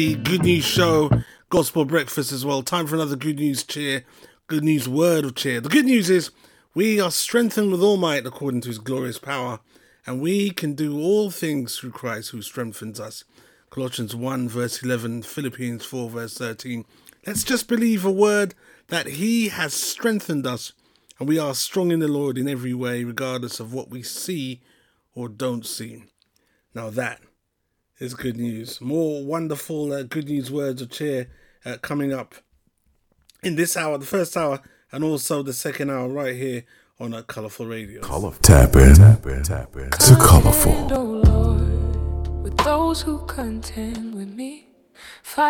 Good news show, gospel breakfast as well. Time for another good news cheer, good news word of cheer. The good news is we are strengthened with all might according to his glorious power, and we can do all things through Christ who strengthens us. Colossians 1 verse 11, Philippians 4 verse 13. Let's just believe a word that he has strengthened us, and we are strong in the Lord in every way, regardless of what we see or don't see. Now that is good news. More wonderful good news words of cheer coming up in this hour, the first hour, and also the second hour right here on Colourful Radio. Tap in to Colourful. Oh Lord, with those who contend with me, fight